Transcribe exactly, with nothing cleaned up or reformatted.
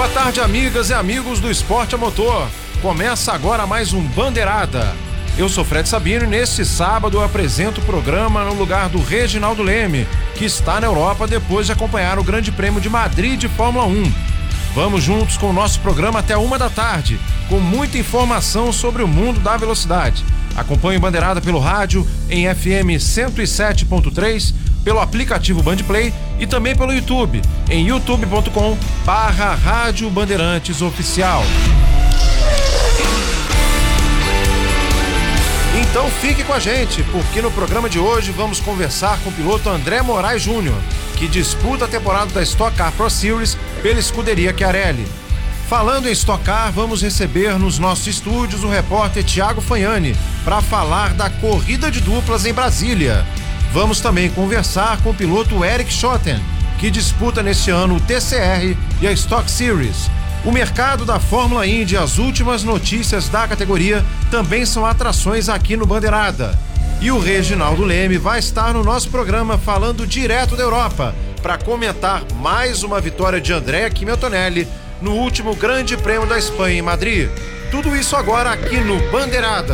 tarde, amigas e amigos do esporte a motor. Começa agora mais um Bandeirada. Eu sou Fred Sabino e neste sábado eu apresento o programa no lugar do Reginaldo Leme, que está na Europa depois de acompanhar o Grande Prêmio de Madrid de Fórmula um. Vamos juntos com o nosso programa até uma da tarde, com muita informação sobre o mundo da velocidade. Acompanhe o Bandeirada pelo rádio em F M cento e sete ponto três, pelo aplicativo Bandplay e também pelo YouTube, em youtube ponto com barra Rádio Bandeirantes Oficial. Então fique com a gente, porque no programa de hoje vamos conversar com o piloto André Moraes Júnior, que disputa a temporada da Stock Car Pro Series pela escuderia Chiarelli. Falando em Stock Car, vamos receber nos nossos estúdios o repórter Thiago Fagnani para falar da corrida de duplas em Brasília. Vamos também conversar com o piloto Eric Schotten, que disputa neste ano o T C R e a Stock Series. O mercado da Fórmula Indy e as últimas notícias da categoria também são atrações aqui no Bandeirada. E o Reginaldo Leme vai estar no nosso programa falando direto da Europa para comentar mais uma vitória de Andrea Kimi Antonelli no último Grande Prêmio da Espanha em Madrid. Tudo isso agora aqui no Bandeirada.